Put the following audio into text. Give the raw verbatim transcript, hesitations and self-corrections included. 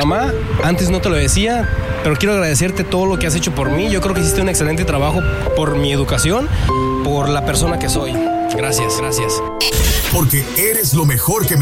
mamá, antes no te lo decía, pero quiero agradecerte todo lo que has hecho por mí. Yo creo que hiciste un excelente trabajo por mi educación, por la persona que soy. Gracias, gracias. Porque eres lo mejor que me